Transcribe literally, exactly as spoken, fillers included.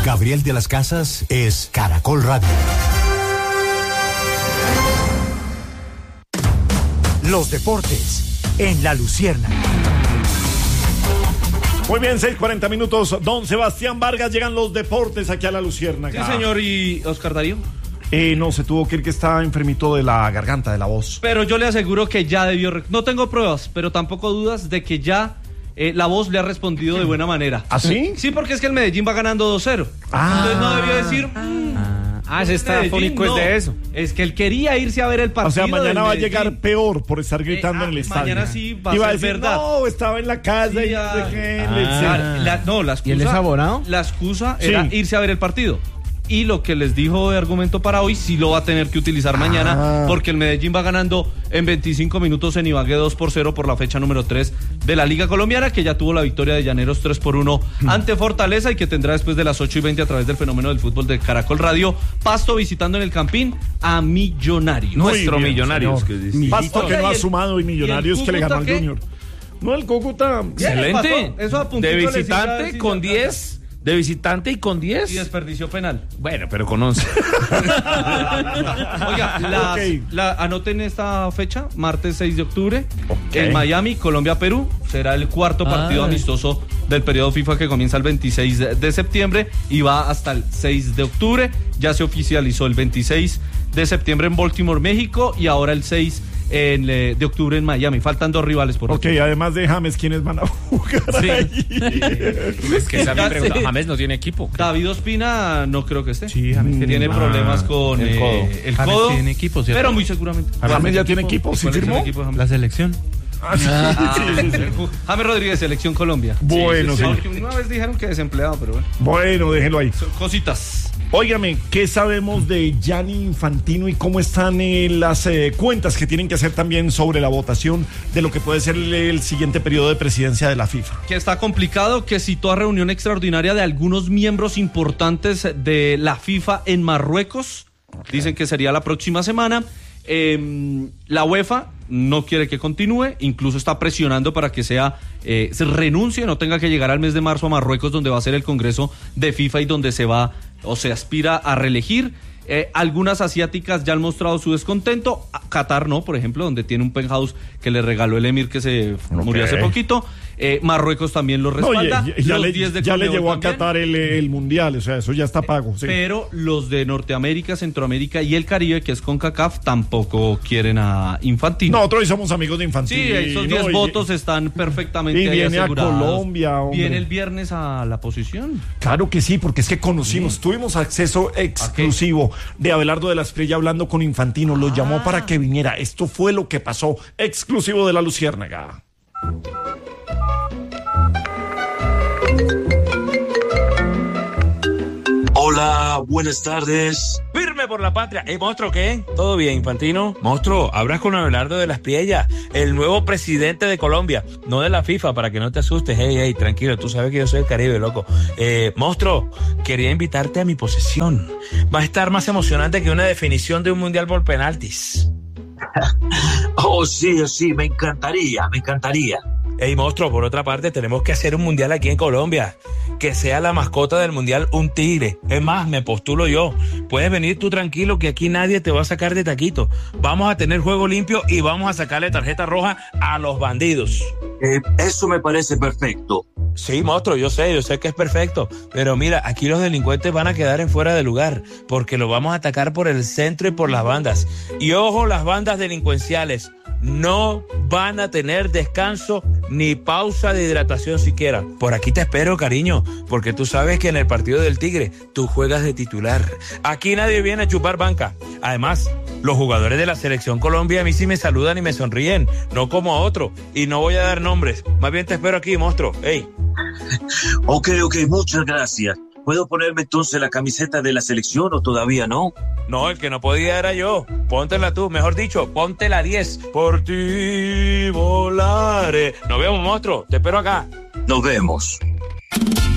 Gabriel de las Casas es Caracol Radio. Los deportes en La Luciérnaga. Muy bien, seis cuarenta minutos. Don Sebastián Vargas, llegan los deportes aquí a La Luciérnaga. Sí, señor. ¿Y Oscar Darío? Eh, no, se tuvo que ir, que está enfermito de la garganta, de la voz. Pero yo le aseguro que ya debió... No tengo pruebas, pero tampoco dudas de que ya eh, la voz le ha respondido de buena manera. ¿Ah, sí? Sí, porque es que el Medellín va ganando dos cero. Ah. Entonces no debió decir... Mmm, Ah, ese está fónico no, es de eso. Es que él quería irse a ver el partido. O sea, mañana va a Medellín. llegar peor por estar gritando Eh, ah, en el estadio. mañana sí va a Iba ser a decir, verdad. no, estaba en la casa Sí, y ya. no sé qué. Ah. le- La- la- no, la excusa, ¿Y él es abonado? La excusa Sí. era irse a ver el partido. Y lo que les dijo de argumento para hoy sí lo va a tener que utilizar mañana, Ah. porque el Medellín va ganando en veinticinco minutos en Ibagué dos por cero por la fecha número tres de la Liga Colombiana, que ya tuvo la victoria de Llaneros tres por uno ante Fortaleza y que tendrá después de las ocho y veinte a través del fenómeno del fútbol de Caracol Radio. Pasto visitando en el Campín a Millonarios. Muy Nuestro bien, Millonarios, señor. que dice. Pasto que Oiga, no ¿y ha el- sumado y Millonarios y el que le ganó al Cúcuta qué? Junior. No, el Cúcuta. Excelente. Pasó, eso a puntito De les iba a visitante decir, con ya, diez. De visitante y con diez. Y desperdició penal. Bueno, pero con once. Oiga, las- Ok. la, anoten esta fecha, martes seis de octubre, Ok. en Miami, Colombia-Perú. Será el cuarto partido Ah. amistoso del periodo FIFA que comienza el veintiséis de, de septiembre y va hasta el seis de octubre. Ya se oficializó el veintiséis de septiembre en Baltimore, México, y ahora el seis en, eh, de octubre en Miami. Faltan dos rivales por Ok, otro. además de James, ¿quiénes van a jugar Sí. ahí? Es que esa es mi Ya pregunta. sé. James no tiene equipo. David Ospina no creo que esté. Sí, James que tiene Ah, problemas con el eh, codo. el James codo. tiene equipo, ¿cierto? Pero muy seguramente. James ya tiene equipo, ¿sí ¿Cuál es el firmó? equipo de James? La selección. Ah, sí, Ah, sí, sí, sí. James Rodríguez, Selección Colombia. Bueno, sí. Aunque una vez dijeron que desempleado, pero bueno. Bueno, déjenlo ahí. Son cositas. Óigame, ¿qué sabemos de Gianni Infantino y cómo están eh, las eh, cuentas que tienen que hacer también sobre la votación de lo que puede ser el, el siguiente periodo de presidencia de la FIFA? Que está complicado, que citó a reunión extraordinaria de algunos miembros importantes de la FIFA en Marruecos. Dicen que sería la próxima semana. Eh, la UEFA no quiere que continúe, incluso está presionando para que sea eh, se renuncie, no tenga que llegar al mes de marzo a Marruecos, donde va a ser el Congreso de FIFA y donde se va o se aspira a reelegir. Eh, algunas asiáticas ya han mostrado su descontento. Qatar no, por ejemplo, donde tiene un penthouse que le regaló el emir que se murió hace poquito. Eh, Marruecos también lo No, respalda. ya, ya Los le, diez de ya le Conmebol llevó a también. Qatar el, el mundial, o sea, eso ya está pago. Sí. Pero los de Norteamérica, Centroamérica y el Caribe, que es CONCACAF, tampoco quieren a Infantino. Nosotros hoy somos amigos de Sí, Infantino. esos diez no, y- votos están perfectamente y ahí viene a asegurados. Colombia, hombre. Viene el viernes a la posición. Claro que sí, porque es que conocimos, Sí. tuvimos acceso exclusivo de Abelardo de la Espriella hablando con Infantino, lo llamó para que viniera. Esto fue lo que pasó, exclusivo de La Luciérnaga. Hola, buenas tardes. Firme por la patria. ¿Eh, monstruo qué? ¿Todo bien, Infantino? Monstruo, hablas con Abelardo de las Priellas, el nuevo presidente de Colombia, no de la FIFA, para que no te asustes. Hey, hey, tranquilo, tú sabes que yo soy el Caribe, loco. Eh, monstruo, quería invitarte a mi posesión. Va a estar más emocionante que una definición de un mundial por penaltis. Oh, sí, sí, me encantaría, me encantaría. Ey, monstruo, por otra parte, tenemos que hacer un mundial aquí en Colombia. Que sea la mascota del mundial un tigre. Es más, me postulo yo. Puedes venir tú tranquilo que aquí nadie te va a sacar de taquito. Vamos a tener juego limpio y vamos a sacarle tarjeta roja a los bandidos. Eh, eso me parece perfecto. Sí, monstruo, yo sé, yo sé que es perfecto. Pero mira, aquí los delincuentes van a quedar en fuera de lugar porque lo vamos a atacar por el centro y por las bandas. Y ojo, las bandas delincuenciales no van a tener descanso ni pausa de hidratación siquiera. Por aquí te espero, cariño, porque tú sabes que en el partido del Tigre tú juegas de titular. Aquí nadie viene a chupar banca. Además, los jugadores de la Selección Colombia a mí sí me saludan y me sonríen, no como a otro. Y no voy a dar nombres. Más bien te espero aquí, monstruo. Ey. Ok, ok, muchas gracias. ¿Puedo ponerme entonces la camiseta de la selección o todavía no? No, el que no podía era yo. Póntela tú, mejor dicho, ponte la diez. Por ti volaré. Nos vemos, monstruo. Te espero acá. Nos vemos.